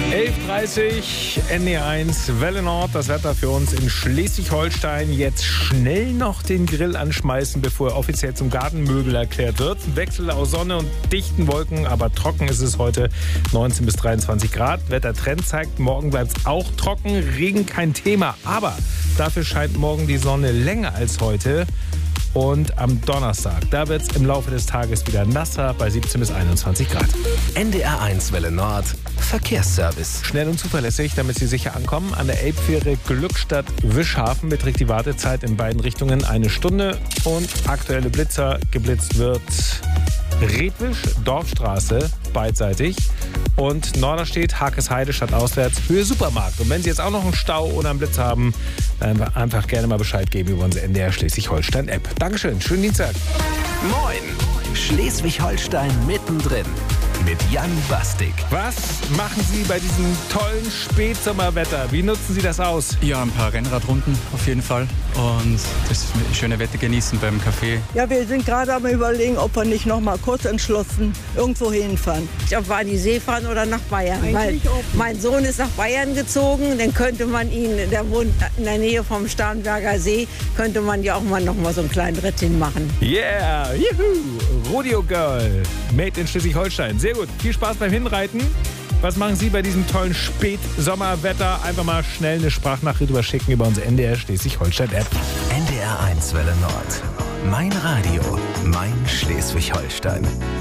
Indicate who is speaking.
Speaker 1: 11.30 NE1 Welle Nord, das Wetter für uns in Schleswig-Holstein. Jetzt schnell noch den Grill anschmeißen, bevor er offiziell zum Gartenmöbel erklärt wird. Wechsel aus Sonne und dichten Wolken, aber trocken ist es heute, 19 bis 23 Grad. Wettertrend zeigt, morgen bleibt es auch trocken, Regen kein Thema. Aber dafür scheint morgen die Sonne länger als heute. Und am Donnerstag, da wird es im Laufe des Tages wieder nasser bei 17 bis 21 Grad.
Speaker 2: NDR1 Welle Nord, Verkehrsservice.
Speaker 1: Schnell und zuverlässig, damit Sie sicher ankommen. An der Elbfähre Glückstadt-Wischhafen beträgt die Wartezeit in beiden Richtungen 1 Stunde. Und aktuelle Blitzer, geblitzt wird Redwisch, Dorfstraße, beidseitig. Und Norderstedt, Hakesheide, stadtauswärts, Höhe Supermarkt. Und wenn Sie jetzt auch noch einen Stau oder einen Blitz haben, dann einfach gerne mal Bescheid geben über unsere NDR Schleswig-Holstein-App. Dankeschön, schönen Dienstag.
Speaker 2: Moin, Schleswig-Holstein mittendrin. Mit Jan Bastik.
Speaker 1: Was machen Sie bei diesem tollen Spätsommerwetter? Wie nutzen Sie das aus?
Speaker 3: Ja, ein paar Rennradrunden auf jeden Fall und das schöne Wetter genießen beim Kaffee.
Speaker 4: Ja, wir sind gerade am Überlegen, ob wir nicht noch mal kurz entschlossen irgendwo hinfahren.
Speaker 5: Ob wir an die See fahren oder nach Bayern.
Speaker 4: Eigentlich
Speaker 5: Weil
Speaker 4: auch.
Speaker 5: mein Sohn ist nach Bayern gezogen, dann könnte man ihn, der wohnt in der Nähe vom Starnberger See, könnte man ja auch mal noch mal so einen kleinen Ritt hinmachen.
Speaker 1: Yeah, juhu, Rodeo Girl, made in Schleswig-Holstein. Sehr gut, viel Spaß beim Hinreiten. Was machen Sie bei diesem tollen Spätsommerwetter? Einfach mal schnell eine Sprachnachricht überschicken über unsere NDR Schleswig-Holstein-App.
Speaker 2: NDR1 Welle Nord. Mein Radio, mein Schleswig-Holstein.